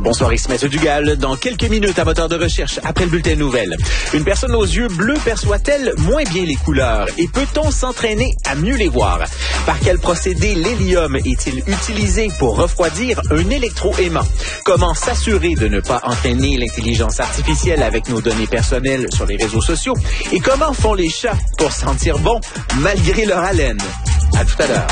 Bonsoir, ici Mathieu Dugal. Dans quelques minutes, à moteur de recherche, après le bulletin de nouvelles. Une personne aux yeux bleus perçoit-elle moins bien les couleurs? Et peut-on s'entraîner à mieux les voir? Par quel procédé l'hélium est-il utilisé pour refroidir un électroaimant? Comment s'assurer de ne pas entraîner l'intelligence artificielle avec nos données personnelles sur les réseaux sociaux? Et comment font les chats pour sentir bon malgré leur haleine? À tout à l'heure.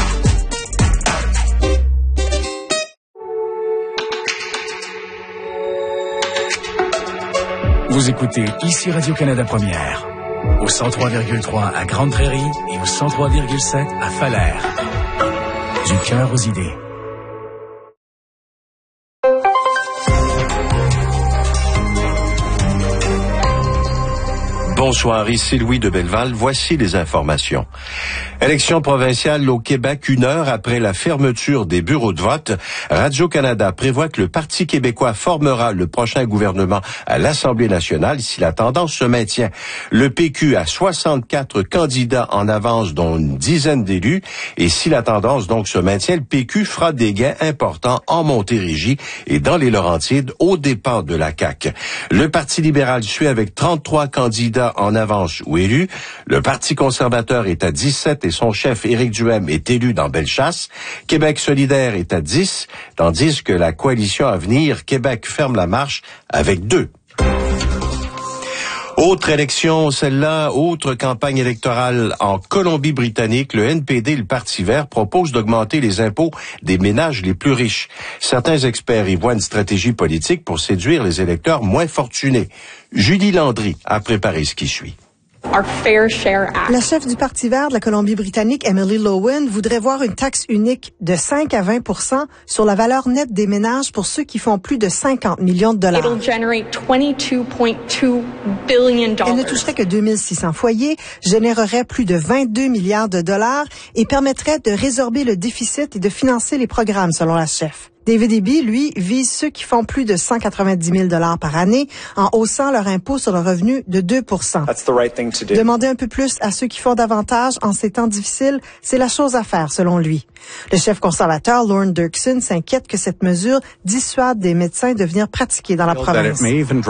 Vous écoutez ici Radio-Canada Première, au 103,3 à Grande Prairie et au 103,7 à Falaire. Du cœur aux idées. Bonsoir, ici Louis de Belleval. Voici les informations. Élection provinciale au Québec, 1 heure après la fermeture des bureaux de vote. Radio-Canada prévoit que le Parti québécois formera le prochain gouvernement à l'Assemblée nationale si la tendance se maintient. Le PQ a 64 candidats en avance, dont une dizaine d'élus. Et si la tendance donc se maintient, le PQ fera des gains importants en Montérégie et dans les Laurentides aux dépens de la CAQ. Le Parti libéral suit avec 33 candidats en avance ou élus. Le Parti conservateur est à 17 et son chef Éric Duhaime est élu dans Bellechasse. Québec solidaire est à 10, tandis que la coalition Avenir Québec ferme la marche avec 2. Autre élection, celle-là, autre campagne électorale en Colombie-Britannique, le NPD, le Parti vert, propose d'augmenter les impôts des ménages les plus riches. Certains experts y voient une stratégie politique pour séduire les électeurs moins fortunés. Julie Landry a préparé ce qui suit. La chef du Parti vert de la Colombie-Britannique, Emily Lowen, voudrait voir une taxe unique de 5 à 20 % sur la valeur nette des ménages pour ceux qui font plus de 50 millions de dollars. Elle ne toucherait que 2600 foyers, générerait plus de 22 milliards de dollars et permettrait de résorber le déficit et de financer les programmes, selon la chef. David Eby, lui, vise ceux qui font plus de 190 000 $ par année en haussant leur impôt sur le revenu de 2 %. Demander un peu plus à ceux qui font davantage en ces temps difficiles, c'est la chose à faire, selon lui. Le chef conservateur, Lorne Dirksen, s'inquiète que cette mesure dissuade des médecins de venir pratiquer dans la province.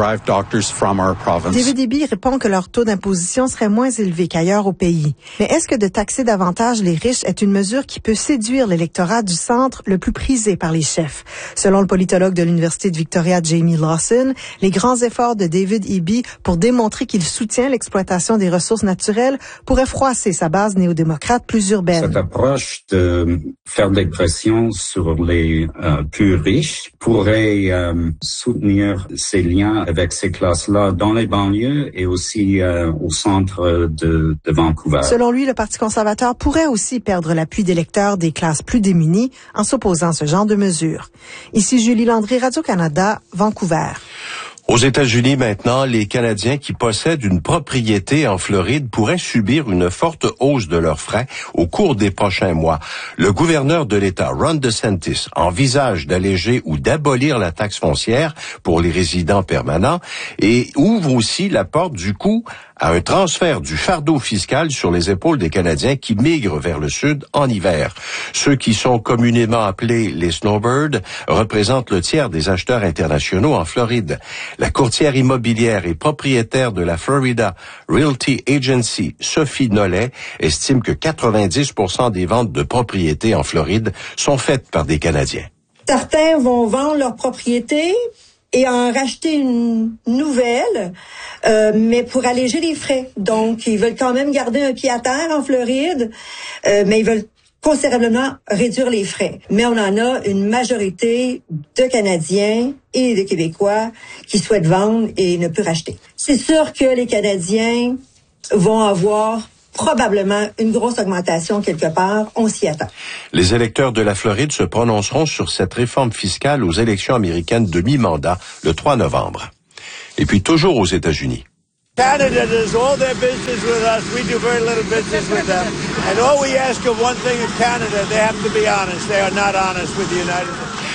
David Eby répond que leur taux d'imposition serait moins élevé qu'ailleurs au pays. Mais est-ce que de taxer davantage les riches est une mesure qui peut séduire l'électorat du centre le plus prisé par les chefs? Selon le politologue de l'Université de Victoria, Jamie Lawson, les grands efforts de David Eby pour démontrer qu'il soutient l'exploitation des ressources naturelles pourraient froisser sa base néo-démocrate plus urbaine. Cette approche de faire des pressions sur les plus riches pourrait soutenir ces liens avec ces classes-là dans les banlieues et aussi au centre de Vancouver. Selon lui, le Parti conservateur pourrait aussi perdre l'appui d'électeurs des classes plus démunies en s'opposant à ce genre de mesures. Ici Julie Landry, Radio-Canada, Vancouver. Aux États-Unis maintenant, les Canadiens qui possèdent une propriété en Floride pourraient subir une forte hausse de leurs frais au cours des prochains mois. Le gouverneur de l'État, Ron DeSantis, envisage d'alléger ou d'abolir la taxe foncière pour les résidents permanents et ouvre aussi la porte du coup à un transfert du fardeau fiscal sur les épaules des Canadiens qui migrent vers le sud en hiver. Ceux qui sont communément appelés les snowbirds représentent le tiers des acheteurs internationaux en Floride. La courtière immobilière et propriétaire de la Florida Realty Agency, Sophie Nollet, estime que 90% des ventes de propriétés en Floride sont faites par des Canadiens. Certains vont vendre leur propriété et en racheter une nouvelle, mais pour alléger les frais. Donc, ils veulent quand même garder un pied à terre en Floride, mais ils veulent considérablement réduire les frais. Mais on en a une majorité de Canadiens et de Québécois qui souhaitent vendre et ne peuvent racheter. C'est sûr que les Canadiens vont avoir probablement une grosse augmentation quelque part, on s'y attend. Les électeurs de la Floride se prononceront sur cette réforme fiscale aux élections américaines de mi-mandat le 3 novembre. Et puis toujours aux États-Unis. Canada does all their business with us. We do very little business with them. And all we ask of one thing in Canada, they have to be honest. They are not honest with the United States.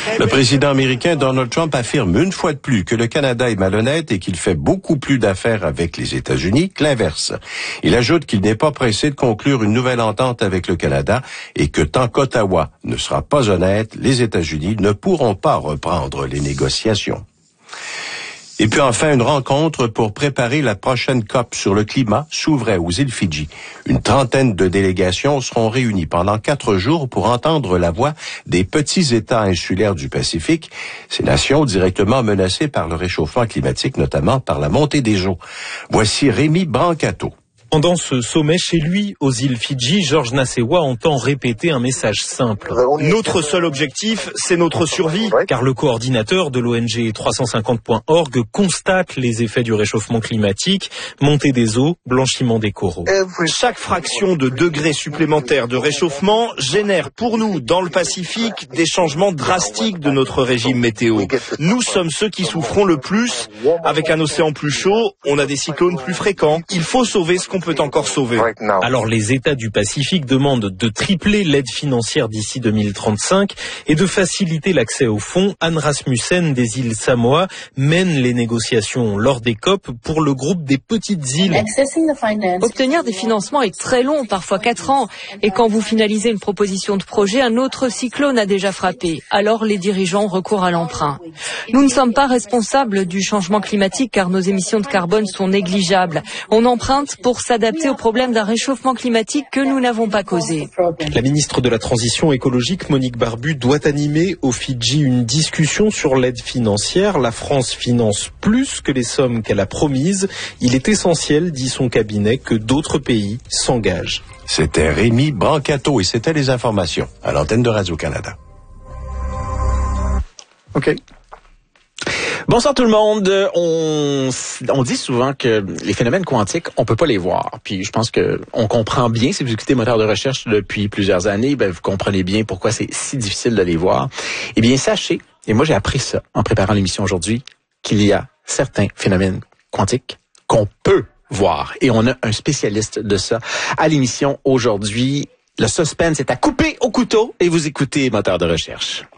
Le président américain Donald Trump affirme une fois de plus que le Canada est malhonnête et qu'il fait beaucoup plus d'affaires avec les États-Unis que l'inverse. Il ajoute qu'il n'est pas pressé de conclure une nouvelle entente avec le Canada et que tant qu'Ottawa ne sera pas honnête, les États-Unis ne pourront pas reprendre les négociations. Et puis enfin, une rencontre pour préparer la prochaine COP sur le climat s'ouvrait aux îles Fidji. Une trentaine de délégations seront réunies pendant 4 jours pour entendre la voix des petits États insulaires du Pacifique, ces nations directement menacées par le réchauffement climatique, notamment par la montée des eaux. Voici Rémi Brancato. Pendant ce sommet chez lui, aux îles Fidji, Georges Nasewa entend répéter un message simple. Notre seul objectif, c'est notre survie. Car le coordinateur de l'ONG 350.org constate les effets du réchauffement climatique, montée des eaux, blanchiment des coraux. Chaque fraction de degré supplémentaire de réchauffement génère pour nous, dans le Pacifique, des changements drastiques de notre régime météo. Nous sommes ceux qui souffrons le plus. Avec un océan plus chaud, on a des cyclones plus fréquents. Il faut sauver ce qu'on peut encore sauver. Alors les États du Pacifique demandent de tripler l'aide financière d'ici 2035 et de faciliter l'accès aux fonds. Anne Rasmussen des îles Samoa mène les négociations lors des COP pour le groupe des petites îles. Obtenir des financements est très long, parfois 4 ans. Et quand vous finalisez une proposition de projet, un autre cyclone a déjà frappé. Alors les dirigeants recourent à l'emprunt. Nous ne sommes pas responsables du changement climatique car nos émissions de carbone sont négligeables. On emprunte pour s'adapter aux problèmes d'un réchauffement climatique que nous n'avons pas causé. La ministre de la Transition écologique, Monique Barbu, doit animer aux Fidji une discussion sur l'aide financière. La France finance plus que les sommes qu'elle a promises. Il est essentiel, dit son cabinet, que d'autres pays s'engagent. C'était Rémi Brancato et c'était les informations à l'antenne de Radio-Canada. OK. Bonsoir tout le monde. On dit souvent que les phénomènes quantiques, on peut pas les voir. Puis je pense que on comprend bien, si vous écoutez Moteur de recherche depuis plusieurs années, vous comprenez bien pourquoi c'est si difficile de les voir. Eh bien, sachez, et moi j'ai appris ça en préparant l'émission aujourd'hui, qu'il y a certains phénomènes quantiques qu'on peut voir. Et on a un spécialiste de ça à l'émission aujourd'hui. Le suspense est à couper au couteau et vous écoutez Moteur de recherche.